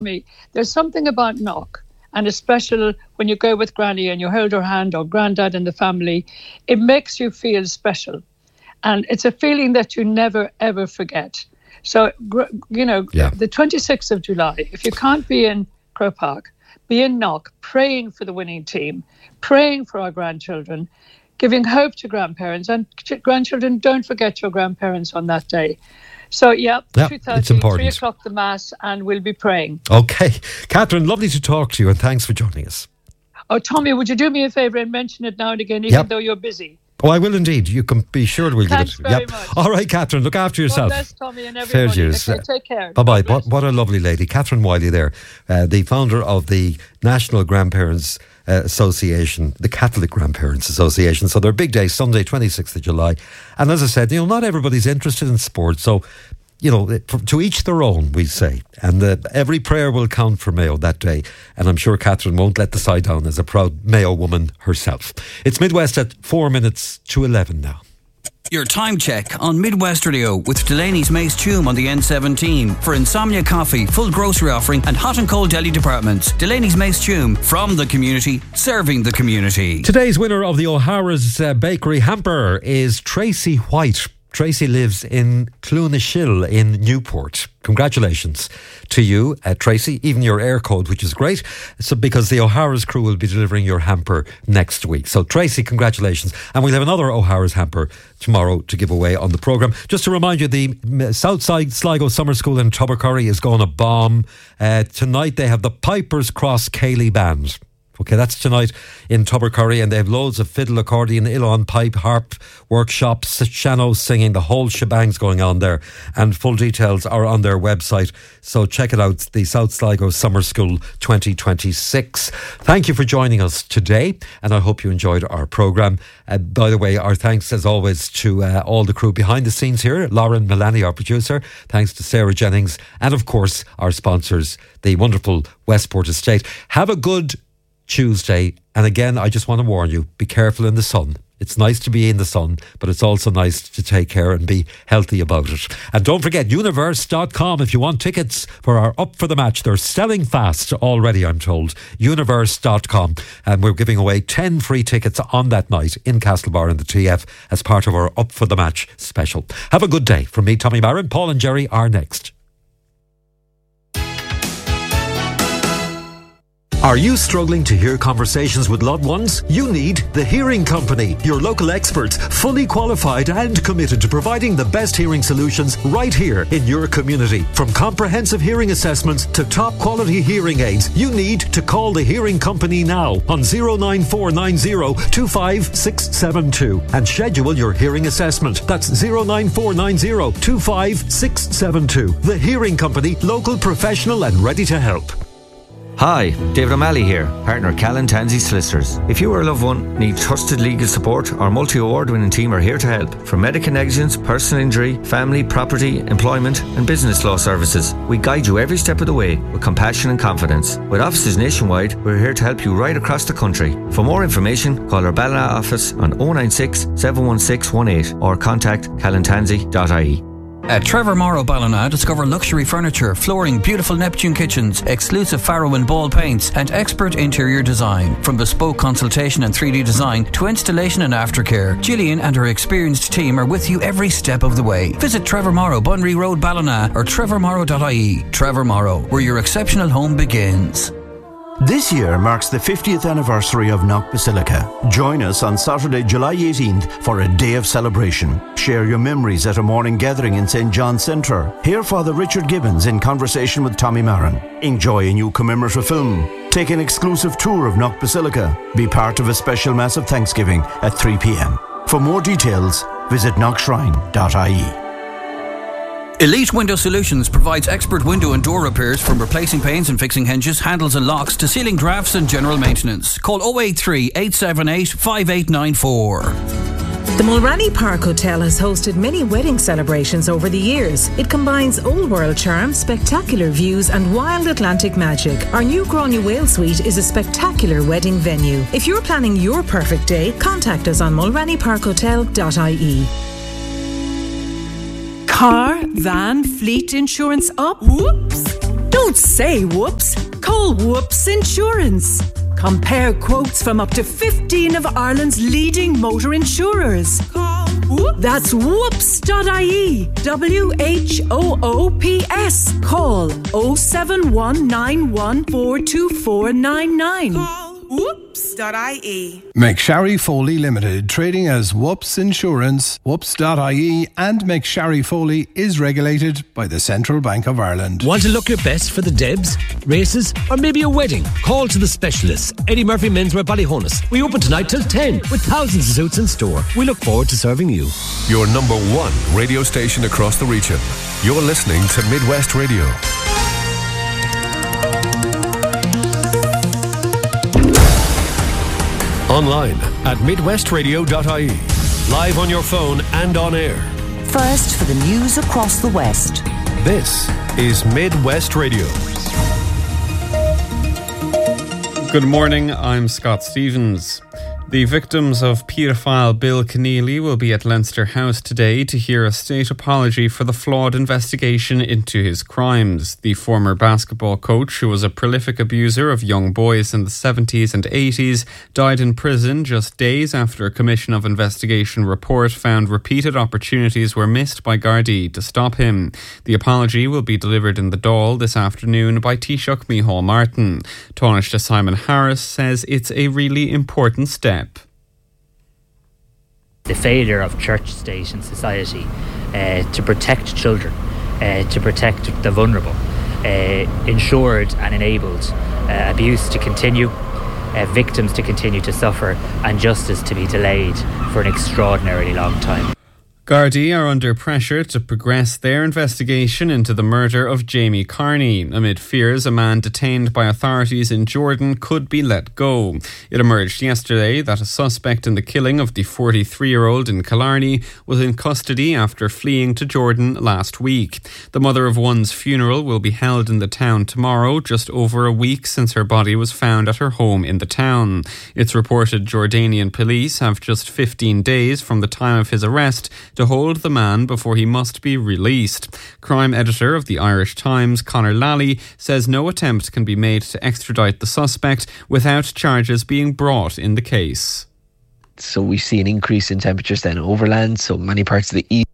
me, there's something about Knock, and it's special when you go with Granny and you hold her hand, or Grandad in the family. It makes you feel special. And it's a feeling that you never, ever forget. So, the 26th of July, if you can't be in Croke Park, be in Knock, praying for the winning team, praying for our grandchildren, giving hope to grandparents. And grandchildren, don't forget your grandparents on that day. So, 2:30, 3 o'clock the Mass, and we'll be praying. Okay. Catherine, lovely to talk to you, and thanks for joining us. Oh, Tommy, would you do me a favour and mention it now and again, even though you're busy? Oh, I will indeed. You can be sure we'll Thanks give it. Very much. All right, Catherine, look after yourself. God bless Tommy and everybody. Fair dues. Okay, take care. Bye-bye. What a lovely lady. Catherine Wiley there, the founder of the National Grandparents Association, the Catholic Grandparents Association. So their big day, Sunday, 26th of July. And as I said, not everybody's interested in sport. So, to each their own, we say. And every prayer will count for Mayo that day. And I'm sure Catherine won't let the side down as a proud Mayo woman herself. It's Midwest at 4 minutes to 11 now. Your time check on Midwest Radio with Delaney's Mace Tume on the N17 for Insomnia Coffee, full grocery offering and hot and cold deli departments. Delaney's Mace Tume, from the community, serving the community. Today's winner of the O'Hara's Bakery hamper is Tracy White. Tracy lives in Clonashill in Newport. Congratulations to you, Tracy. Even your air code, which is great. So because the O'Hara's crew will be delivering your hamper next week. So Tracy, congratulations. And we'll have another O'Hara's hamper tomorrow to give away on the programme. Just to remind you, the Southside Sligo Summer School in Tubbercurry is going to bomb. Tonight they have the Pipers Cross Cayley Band. Okay, that's tonight in Tubbercurry, and they have loads of fiddle, accordion, uilleann, pipe, harp workshops, sean-nós singing, the whole shebang's going on there. And full details are on their website. So check it out, the South Sligo Summer School 2026. Thank you for joining us today, and I hope you enjoyed our programme. By the way, our thanks as always to all the crew behind the scenes here. Lauren Milani, our producer. Thanks to Sarah Jennings, and of course our sponsors, the wonderful Westport Estate. Have a good Tuesday, and again I just want to warn you, be careful in the sun. It's nice to be in the sun, but it's also nice to take care and be healthy about it. And don't forget universe.com if you want tickets for our Up for the Match. They're selling fast already, I'm told. Universe.com, and we're giving away 10 free tickets on that night in Castlebar in the TF as part of our Up for the Match special. Have a good day. From me, Tommy Marin. Paul and Jerry are next. Are you struggling to hear conversations with loved ones? You need The Hearing Company, your local experts, fully qualified and committed to providing the best hearing solutions right here in your community. From comprehensive hearing assessments to top quality hearing aids, you need to call The Hearing Company now on 09490 25672 and schedule your hearing assessment. That's 09490 25672. The Hearing Company, local, professional and ready to help. Hi, David O'Malley here, partner Callan Tansey Solicitors. If you or a loved one need trusted legal support, our multi-award-winning team are here to help. From medical negligence, personal injury, family, property, employment and business law services, we guide you every step of the way with compassion and confidence. With offices nationwide, we're here to help you right across the country. For more information, call our Ballina office on 096 716 18 or contact callantansey.ie. At Trevor Morrow Ballina, discover luxury furniture, flooring, beautiful Neptune kitchens, exclusive Farrow and Ball paints, and expert interior design. From bespoke consultation and 3D design to installation and aftercare, Gillian and her experienced team are with you every step of the way. Visit Trevor Morrow, Bunry Road, Ballina, or trevormorrow.ie. Trevor Morrow, where your exceptional home begins. This year marks the 50th anniversary of Knock Basilica. Join us on Saturday, July 18th for a day of celebration. Share your memories at a morning gathering in St. John's Centre. Hear Father Richard Gibbons in conversation with Tommy Marin. Enjoy a new commemorative film. Take an exclusive tour of Knock Basilica. Be part of a special Mass of Thanksgiving at 3 p.m. For more details, visit knockshrine.ie. Elite Window Solutions provides expert window and door repairs, from replacing panes and fixing hinges, handles and locks to ceiling drafts and general maintenance. Call 083 878 5894. The Mulranny Park Hotel has hosted many wedding celebrations over the years. It combines old world charm, spectacular views and wild Atlantic magic. Our new Gráinne Whale Suite is a spectacular wedding venue. If you're planning your perfect day, contact us on mulrannyparkhotel.ie. Car, van, fleet insurance up? Whoops! Don't say whoops. Call Whoops Insurance. Compare quotes from up to 15 of Ireland's leading motor insurers. Call Whoops. That's whoops.ie. WHOOPS. Call 07191424499. Call whoops.ie. McSharry Foley Limited, trading as Whoops Insurance, whoops.ie, and McSharry Foley is regulated by the Central Bank of Ireland. Want to look your best for the Debs, races, or maybe a wedding? Call to the specialists. Eddie Murphy Menswear Ballyhonus. We open tonight till 10 with thousands of suits in store. We look forward to serving you. Your number one radio station across the region. You're listening to Midwest Radio. Online at midwestradio.ie. Live on your phone and on air. First for the news across the West. This is Midwest Radio. Good morning, I'm Scott Stevens. The victims of paedophile Bill Keneally will be at Leinster House today to hear a state apology for the flawed investigation into his crimes. The former basketball coach, who was a prolific abuser of young boys in the 70s and 80s, died in prison just days after a Commission of Investigation report found repeated opportunities were missed by Gardaí to stop him. The apology will be delivered in the Dáil this afternoon by Taoiseach Micheál Martin. Taoiseach Simon Harris says it's a really important step. The failure of church, state and society to protect children, to protect the vulnerable, ensured and enabled abuse to continue, victims to continue to suffer, and justice to be delayed for an extraordinarily long time. Gardaí are under pressure to progress their investigation into the murder of Jamie Carney, amid fears a man detained by authorities in Jordan could be let go. It emerged yesterday that a suspect in the killing of the 43-year-old in Killarney was in custody after fleeing to Jordan last week. The mother of one's funeral will be held in the town tomorrow, just over a week since her body was found at her home in the town. It's reported Jordanian police have just 15 days from the time of his arrest to hold the man before he must be released. Crime editor of the Irish Times, Conor Lally, says no attempt can be made to extradite the suspect without charges being brought in the case. So we see an increase in temperatures then overland, so many parts of the east.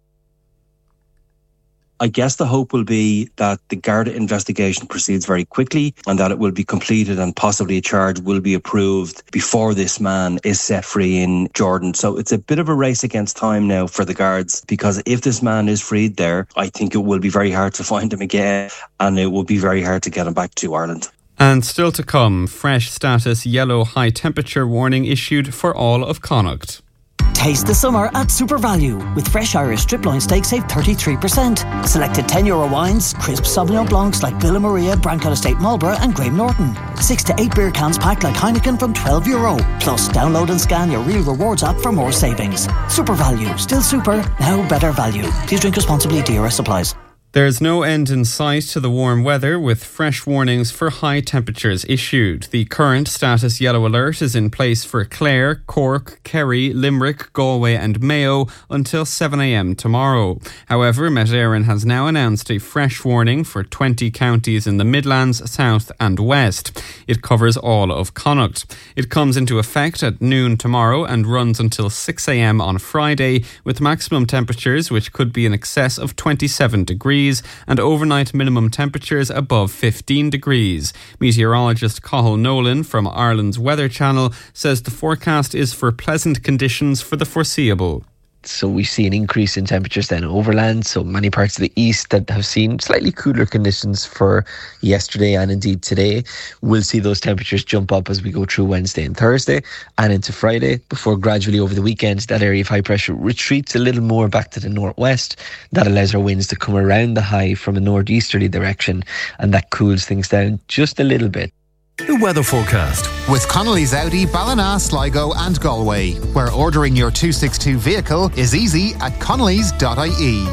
I guess the hope will be that the Garda investigation proceeds very quickly and that it will be completed and possibly a charge will be approved before this man is set free in Jordan. So it's a bit of a race against time now for the guards, because if this man is freed there, I think it will be very hard to find him again and it will be very hard to get him back to Ireland. And still to come, fresh status yellow high temperature warning issued for all of Connacht. Taste the summer at Super Value. With fresh Irish strip loin steak, save 33%. Selected €10 wines, crisp Sauvignon Blancs like Villa Maria, Brancourt Estate Marlborough and Graham Norton. 6 to 8 beer cans packed like Heineken from €12. Plus, download and scan your Real Rewards app for more savings. Super Value. Still super, now better value. Please drink responsibly. DRS applies. There's no end in sight to the warm weather, with fresh warnings for high temperatures issued. The current status yellow alert is in place for Clare, Cork, Kerry, Limerick, Galway and Mayo until 7 a.m. tomorrow. However, Met Éireann has now announced a fresh warning for 20 counties in the Midlands, South and West. It covers all of Connacht. It comes into effect at noon tomorrow and runs until 6 a.m. on Friday, with maximum temperatures which could be in excess of 27 degrees and overnight minimum temperatures above 15 degrees. Meteorologist Cathal Nolan from Ireland's Weather Channel says the forecast is for pleasant conditions for the foreseeable. So we see an increase in temperatures then overland, so many parts of the east that have seen slightly cooler conditions for yesterday and indeed today. We'll see those temperatures jump up as we go through Wednesday and Thursday and into Friday, before gradually over the weekend that area of high pressure retreats a little more back to the northwest. That allows our winds to come around the high from a northeasterly direction, and that cools things down just a little bit. The weather forecast with Connolly's Audi, Ballina, Sligo and Galway, where ordering your 262 vehicle is easy at connellys.ie.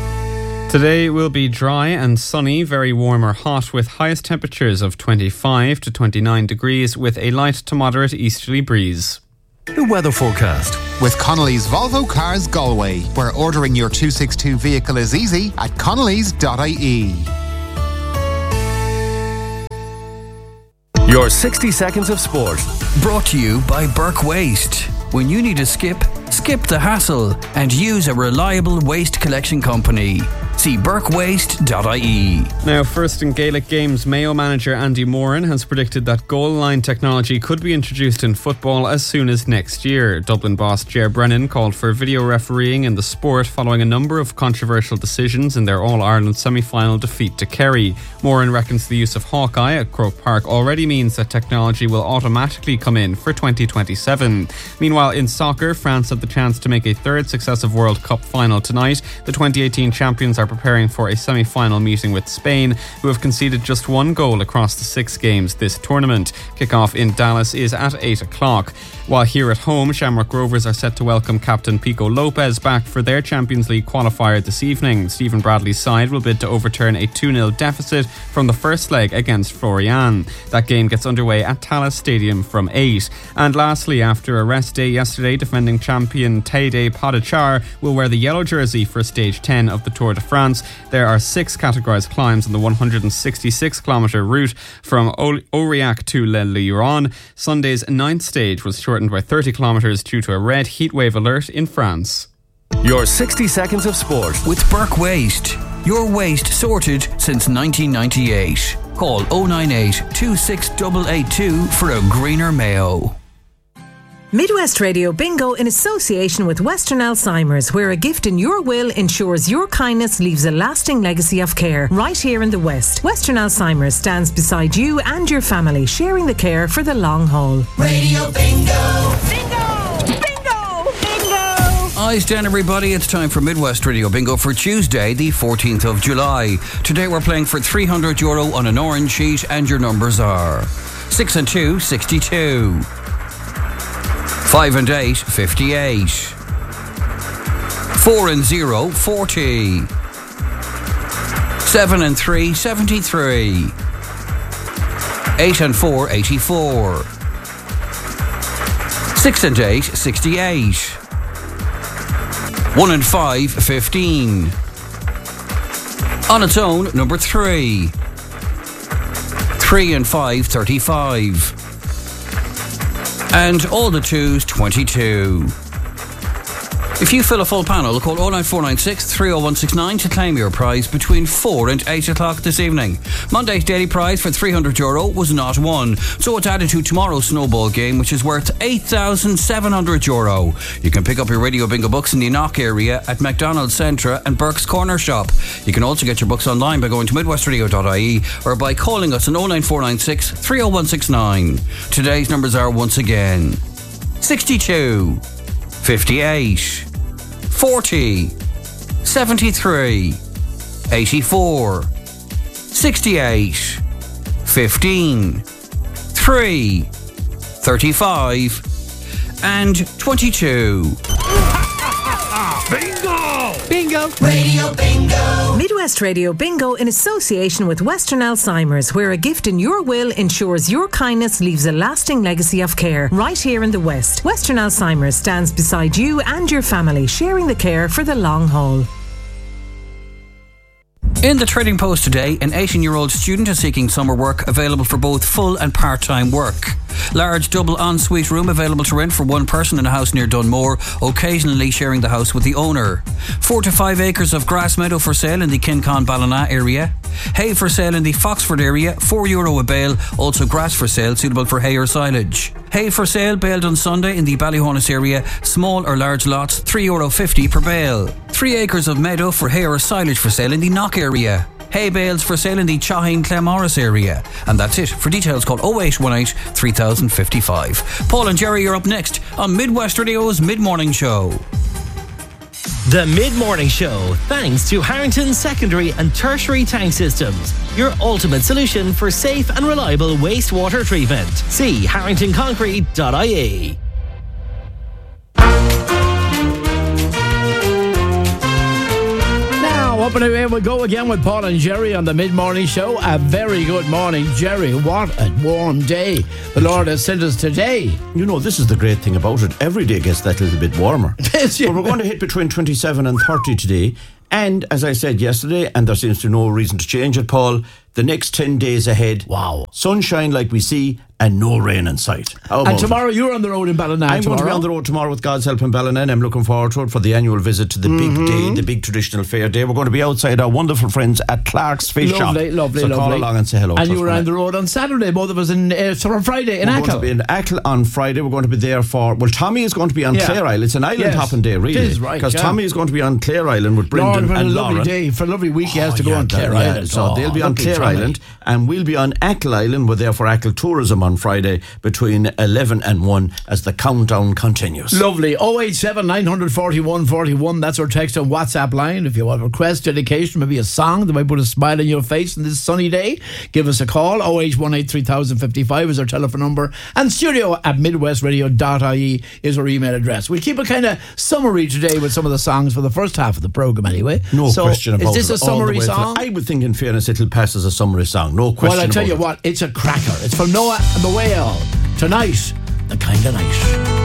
Today will be dry and sunny, very warm or hot, with highest temperatures of 25 to 29 degrees with a light to moderate easterly breeze. The weather forecast with Connolly's Volvo Cars Galway, where ordering your 262 vehicle is easy at connellys.ie. Your 60 seconds of sport. Brought to you by Burke Waste. When you need to skip the hassle and use a reliable waste collection company. See burkewaste.ie. Now, first in Gaelic games, Mayo manager Andy Moran has predicted that goal line technology could be introduced in football as soon as next year. Dublin boss Ger Brennan called for video refereeing in the sport following a number of controversial decisions in their All-Ireland semi-final defeat to Kerry. Moran reckons the use of Hawkeye at Croke Park already means that technology will automatically come in for 2027. Meanwhile, in soccer, France had the chance to make a third successive World Cup final tonight. The 2018 champions are preparing for a semi-final meeting with Spain, who have conceded just one goal across the 6 games this tournament. Kickoff in Dallas is at 8 o'clock. While here at home, Shamrock Rovers are set to welcome captain Pico Lopez back for their Champions League qualifier this evening. Stephen Bradley's side will bid to overturn a 2-0 deficit from the first leg against Florian. That game gets underway at Tallaght Stadium from 8. And lastly, after a rest day yesterday, defending champion Tadej Pogačar will wear the yellow jersey for stage 10 of the Tour de France. There are 6 categorised climbs on the 166-kilometre route from Aurillac to Le Liron. Sunday's 9th stage was shortened by 30 kilometres due to a red heatwave alert in France. Your 60 seconds of sport. With Burke Waste. Your waste sorted since 1998. Call 098 26882 for a greener Mayo. Midwest Radio Bingo in association with Western Alzheimer's, where a gift in your will ensures your kindness leaves a lasting legacy of care. Right here in the West, Western Alzheimer's stands beside you and your family, sharing the care for the long haul. Radio Bingo! Bingo! Bingo! Bingo! Eyes down, everybody. It's time for Midwest Radio Bingo for Tuesday, the 14th of July. Today we're playing for €300 on an orange sheet, and your numbers are 6 and 2, 62. 5 and 8, 58. 4 and 0, 40. 7 and 3, 73. 8 and 4, 84. 6 and 8, 68. 1 and 5, 15. On its own, number 3. 3 and 5, 35. And all the 2s, 22. If you fill a full panel, call 09496 30169 to claim your prize between 4 and 8 o'clock this evening. Monday's daily prize for €300 was not won, so it's added to tomorrow's snowball game, which is worth €8,700. You can pick up your Radio Bingo books in the Knock area at McDonald's Centra and Burke's Corner Shop. You can also get your books online by going to midwestradio.ie or by calling us on 09496 30169. Today's numbers are once again 62, 58, 40, 73, 84, 68, 15, 3, 35, and 22. Bingo! Bingo! Radio Bingo! Midwest Radio Bingo in association with Western Alzheimer's, where a gift in your will ensures your kindness leaves a lasting legacy of care. Right here in the West, Western Alzheimer's stands beside you and your family, sharing the care for the long haul. In the Trading Post today, an 18-year-old student is seeking summer work available for both full and part-time work. Large double ensuite room available to rent for one person in a house near Dunmore, occasionally sharing the house with the owner. 4 to 5 acres of grass meadow for sale in the Kincon Ballina area. Hay for sale in the Foxford area, €4 a bale. Also grass for sale, suitable for hay or silage. Hay for sale, baled on Sunday in the Ballyhonus area. Small or large lots, €3.50 per bale. 3 acres of meadow for hay or silage for sale in the Knock area. Hay bales for sale in the Chahine Claremorris area. And that's it. For details, call 0818 3055. Paul and Jerry are up next on Midwest Radio's Mid-Morning Show. The Mid-Morning Show, thanks to Harrington Secondary and Tertiary Tank Systems, your ultimate solution for safe and reliable wastewater treatment. See harringtonconcrete.ie. Up and away we'll go again with Paul and Jerry on the Mid-Morning Show. A very good morning, Jerry. What a warm day the Lord has sent us today. You know, this is the great thing about it. Every day gets that little bit warmer. But we're going to hit between 27 and 30 today. And as I said yesterday, and there seems to be no reason to change it, Paul, the next 10 days ahead. Wow. Sunshine like we see and no rain in sight. And tomorrow you're on the road in Ballina. I'm going to be on the road tomorrow with God's help in Ballina. I'm looking forward to it for the annual visit to the big day, the big traditional fair day. We're going to be outside our wonderful friends at Clark's Fish Shop. Lovely. So call along and say hello. And you were on the road on Saturday, both of us on Friday in Achill. We're going to be in Achill on Friday. We're going to be there for, Tommy is going to be on Clare Isle. It's an island hopping day, really. It is, right. Because Tommy is going to be on Clare Island with Brendan and Lauren. Lovely day, for a lovely week he has to go on Clare Island. So they'll be on Clare Island and we'll be on Achill Island. We're there for Achill Tourism on Friday between 11 and 1 as the countdown continues. Lovely. 087 941 41. That's our text and WhatsApp line. If you want a request, dedication, maybe a song that might put a smile on your face on this sunny day, give us a call. 0818 3055 is our telephone number. And studio@midwestradio.ie is our email address. We'll keep a kind of summary today with some of the songs for the first half of the programme anyway. No question about it. Is this a summary song? I would think, in fairness, it'll pass as a summary song. No question. Well, I tell you what, it's a cracker. It's from Noah and the Whale. Tonight, the kind of night.